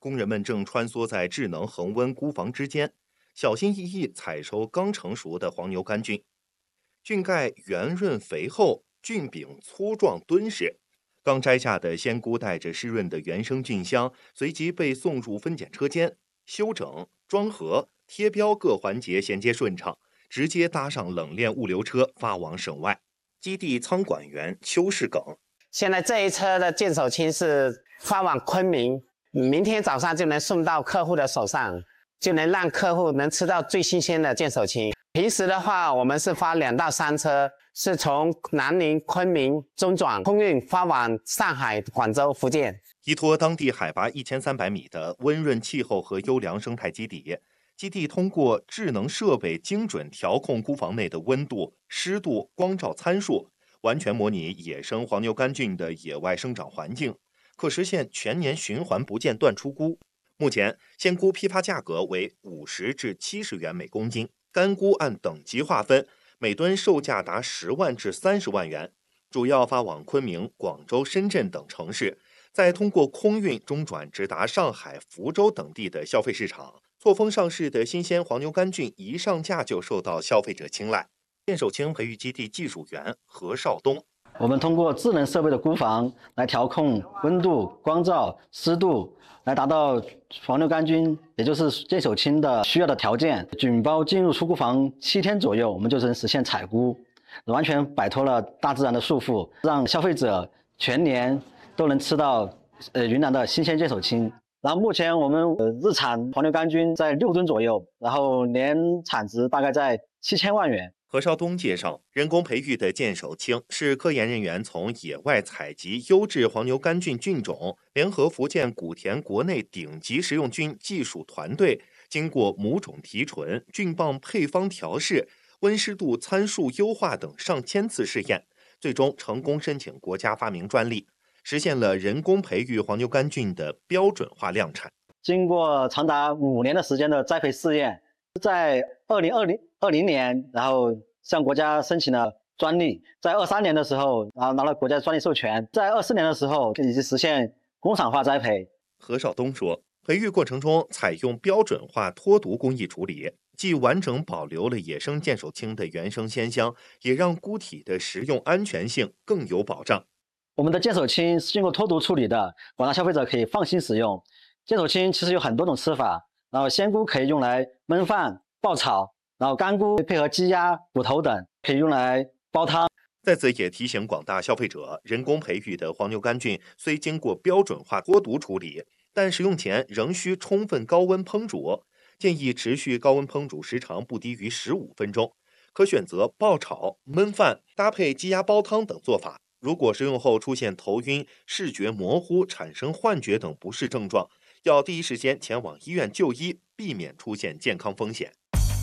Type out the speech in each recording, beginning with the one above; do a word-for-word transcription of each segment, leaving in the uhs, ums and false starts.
工人们正穿梭在智能恒温菇房之间，小心翼翼采收刚成熟的黄牛肝菌。菌盖圆润肥厚，菌柄粗壮敦实。刚摘下的鲜菇带着湿润的原生菌香，随即被送入分拣车间，修整、装盒、贴标各环节衔接顺畅，直接搭上冷链物流车发往省外。基地仓管员邱世耿， 现在这一车的剑手青是发往昆明，明天早上就能送到客户的手上，就能让客户能吃到最新鲜的剑手青。平时的话，我们是发两到三车，是从南宁、昆明中转空运发往上海、广州、福建。 依托当地海拔一千三百米的温润气候和优良生态基底，基地通过智能设备精准调控菇房内的温度、湿度、光照参数，完全模拟野生黄牛肝菌的野外生长环境，可实现全年循环不间断出菇。目前，鲜菇批发价格为五十至七十元每公斤，干菇按等级划分，每吨售价达十万至三十万元，主要发往昆明、广州、深圳等城市，再通过空运中转直达上海、福州等地的消费市场。错峰上市的新鲜黄牛肝菌一上架就受到消费者青睐。剑手青培育基地技术员何少东， 我们通过智能设备的菇房来调控温度、光照、湿度，来达到黄牛肝菌，也就是剑手青的需要的条件。菌包进入出菇房七天左右，我们就能实现采菇，完全摆脱了大自然的束缚，让消费者全年都能吃到呃云南的新鲜剑手青。然后目前我们呃日产黄牛肝菌在六吨左右，然后年产值大概在七千万元。 何少东介绍，人工培育的剑手青是科研人员从野外采集优质黄牛肝菌菌种，联合福建古田国内顶级食用菌技术团队，经过母种提纯、菌棒配方调试、温湿度参数优化等上千次试验，最终成功申请国家发明专利，实现了人工培育黄牛肝菌的标准化量产。 经过长达五年的时间的栽培试验，在二零二零二零年，然后向国家申请了专利，在二三年的时候，然后拿了国家专利授权，在二四年的时候已经实现工厂化栽培。 何少东说，培育过程中采用标准化脱毒工艺处理，既完整保留了野生剑手青的原生鲜香，也让菇体的食用安全性更有保障。 我们的剑手青是经过脱毒处理的，广大消费者可以放心使用。剑手青其实有很多种吃法，然后鲜菇可以用来焖饭、爆炒，然后干菇配合鸡鸭、骨头等可以用来煲汤。 在此也提醒广大消费者，人工培育的黄牛肝菌虽经过标准化脱毒处理，但食用前仍需充分高温烹煮，建议持续高温烹煮时长不低于十五分钟，可选择爆炒、焖饭、搭配鸡鸭煲汤等做法。如果食用后出现头晕、视觉模糊、产生幻觉等不适症状，要第一时间前往医院就醫，避免出現健康風險。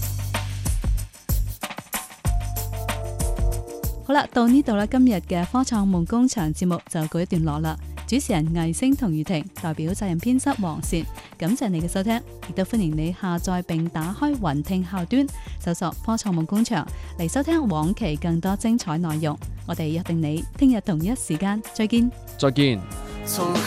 好啦，到呢度啦，今日嘅科創夢工場節目就告一段落啦。主持人魏星同雨婷，代表責任編輯黃善，感謝你嘅收聽，亦都歡迎你下載並打開雲聽客端，搜索科創夢工場嚟收聽往期更多精彩內容。我哋約定你聽日同一時間再見。 再見。